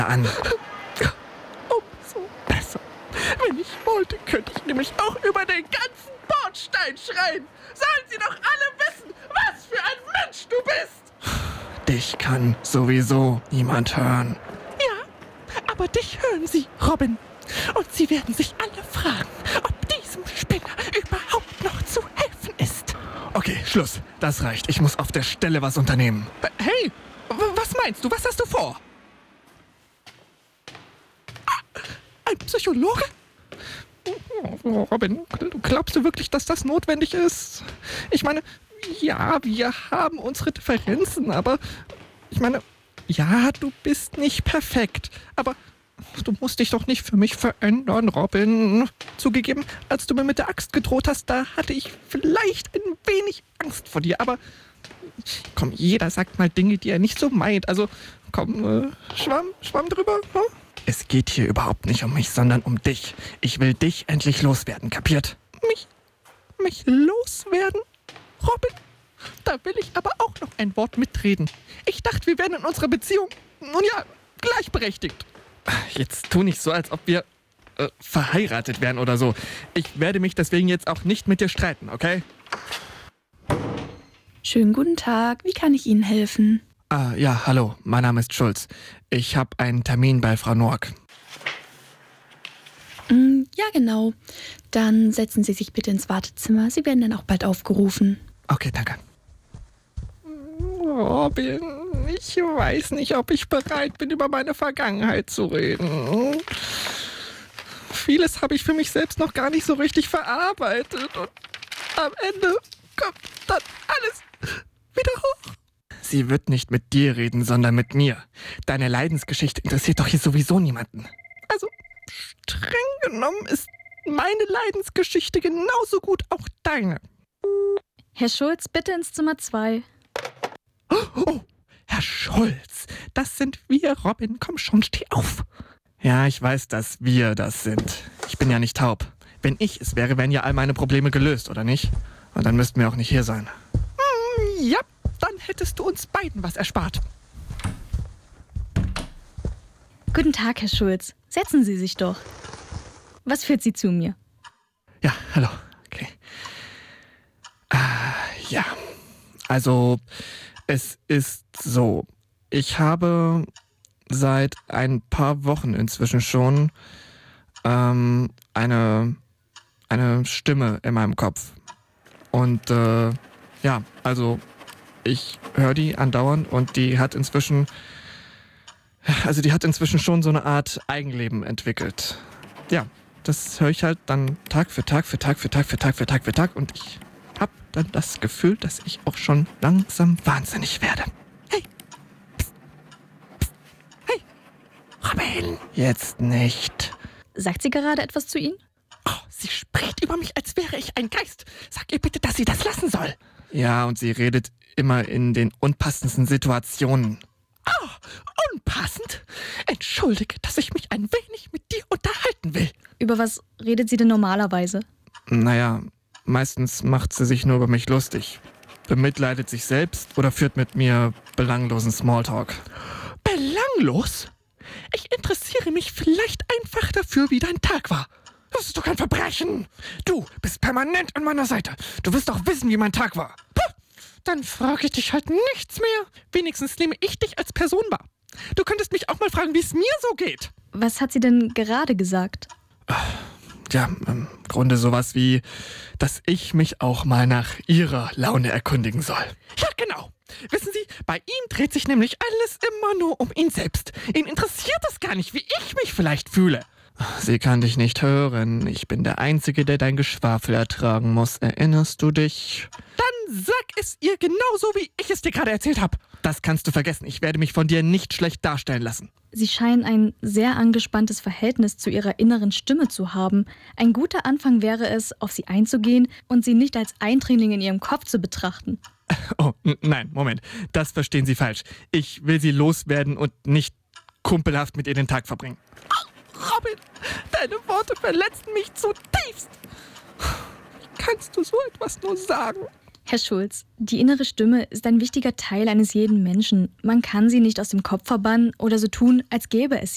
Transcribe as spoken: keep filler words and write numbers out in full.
an. Umso besser. Wenn ich wollte, könnte ich nämlich auch über den ganzen Bordstein schreien. Sollen sie doch alle wissen, was für ein Mensch du bist. Dich kann sowieso niemand hören. Ja, aber dich hören sie, Robin. Und sie werden sich alle fragen, ob diesem Spinner überhaupt noch zu helfen ist. Okay, Schluss. Das reicht. Ich muss auf der Stelle was unternehmen. Hey, w- was meinst du? Was hast du vor? Ein Psychologe? Oh, Robin, glaubst du wirklich, dass das notwendig ist? Ich meine, ja, wir haben unsere Differenzen, aber ich meine, ja, du bist nicht perfekt, aber du musst dich doch nicht für mich verändern, Robin. Zugegeben, als du mir mit der Axt gedroht hast, da hatte ich vielleicht ein wenig Angst vor dir, aber komm, jeder sagt mal Dinge, die er nicht so meint. Also, komm, äh, Schwamm, Schwamm drüber, hm? Es geht hier überhaupt nicht um mich, sondern um dich. Ich will dich endlich loswerden, kapiert? Mich, mich loswerden? Robin, da will ich aber auch noch ein Wort mitreden. Ich dachte, wir wären in unserer Beziehung, nun ja, gleichberechtigt. Jetzt tu nicht so, als ob wir äh, verheiratet wären oder so. Ich werde mich deswegen jetzt auch nicht mit dir streiten, okay? Schönen guten Tag, wie kann ich Ihnen helfen? Ah, ja, hallo, mein Name ist Schulz. Ich habe einen Termin bei Frau Noack. Mm, ja, genau. Dann setzen Sie sich bitte ins Wartezimmer. Sie werden dann auch bald aufgerufen. Okay, danke. Robin, ich weiß nicht, ob ich bereit bin, über meine Vergangenheit zu reden. Vieles habe ich für mich selbst noch gar nicht so richtig verarbeitet und am Ende kommt dann alles wieder hoch. Sie wird nicht mit dir reden, sondern mit mir. Deine Leidensgeschichte interessiert doch hier sowieso niemanden. Also, streng genommen ist meine Leidensgeschichte genauso gut auch deine. Herr Schulz, bitte ins Zimmer zwei. Oh, Herr Schulz, das sind wir, Robin. Komm schon, steh auf. Ja, ich weiß, dass wir das sind. Ich bin ja nicht taub. Wenn ich es wäre, wären ja all meine Probleme gelöst, oder nicht? Und dann müssten wir auch nicht hier sein. Hm, ja, dann hättest du uns beiden was erspart. Guten Tag, Herr Schulz. Setzen Sie sich doch. Was führt Sie zu mir? Ja, hallo. Okay. Ah, ja. Also, es ist so. Ich habe seit ein paar Wochen inzwischen schon ähm, eine, eine Stimme in meinem Kopf. Und äh, ja, also ich höre die andauernd und die hat inzwischen, also die hat inzwischen schon so eine Art Eigenleben entwickelt. Ja, das höre ich halt dann Tag für Tag für Tag für Tag für Tag für Tag für Tag und ich habe dann das Gefühl, dass ich auch schon langsam wahnsinnig werde. Hey! Psst. Psst. Hey! Robin! Jetzt nicht. Sagt sie gerade etwas zu Ihnen? Oh, sie spricht über mich, als wäre ich ein Geist. Sag ihr bitte, dass sie das lassen soll. Ja, und sie redet immer in den unpassendsten Situationen. Oh, unpassend? Entschuldige, dass ich mich ein wenig mit dir unterhalten will. Über was redet sie denn normalerweise? Naja, meistens macht sie sich nur über mich lustig. Bemitleidet sich selbst oder führt mit mir belanglosen Smalltalk. Belanglos? Ich interessiere mich vielleicht einfach dafür, wie dein Tag war. Das ist doch kein Verbrechen. Du bist permanent an meiner Seite. Du wirst doch wissen, wie mein Tag war. Puh, dann frage ich dich halt nichts mehr. Wenigstens nehme ich dich als Person wahr. Du könntest mich auch mal fragen, wie es mir so geht. Was hat sie denn gerade gesagt? Ja, im Grunde sowas wie, dass ich mich auch mal nach ihrer Laune erkundigen soll. Ja, genau. Wissen Sie, bei ihm dreht sich nämlich alles immer nur um ihn selbst. Ihn interessiert es gar nicht, wie ich mich vielleicht fühle. Sie kann dich nicht hören. Ich bin der Einzige, der dein Geschwafel ertragen muss. Erinnerst du dich? Dann sag es ihr genauso, wie ich es dir gerade erzählt habe. Das kannst du vergessen. Ich werde mich von dir nicht schlecht darstellen lassen. Sie scheinen ein sehr angespanntes Verhältnis zu ihrer inneren Stimme zu haben. Ein guter Anfang wäre es, auf sie einzugehen und sie nicht als Eindringling in ihrem Kopf zu betrachten. Oh, n- nein, Moment. Das verstehen Sie falsch. Ich will sie loswerden und nicht kumpelhaft mit ihr den Tag verbringen. Oh, Robin, deine Worte verletzen mich zutiefst. Wie kannst du so etwas nur sagen? Herr Schulz, die innere Stimme ist ein wichtiger Teil eines jeden Menschen. Man kann sie nicht aus dem Kopf verbannen oder so tun, als gäbe es sie.